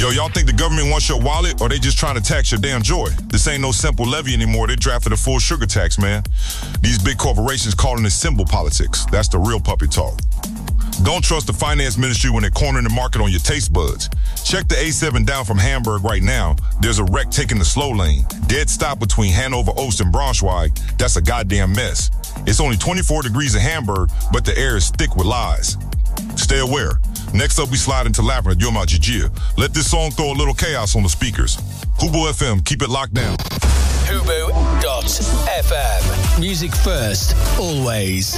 Yo, y'all think the government wants your wallet or they just trying to tax your damn joy? This ain't no simple levy anymore. They drafted a full sugar tax, man. These big corporations calling it symbol politics. That's the real puppy talk. Don't trust the finance ministry when they're cornering the market on your taste buds. Check the A7 down from Hamburg right now. There's a wreck taking the slow lane. Dead stop between Hanover, Oost, and Braunschweig. That's a goddamn mess. It's only 24 degrees in Hamburg, but the air is thick with lies. Stay aware. Next up, we slide into Labyrinth, Yoma Jijia. Let this song throw a little chaos on the speakers. Hubo FM, keep it locked down. Hubo.fm. Music first, always.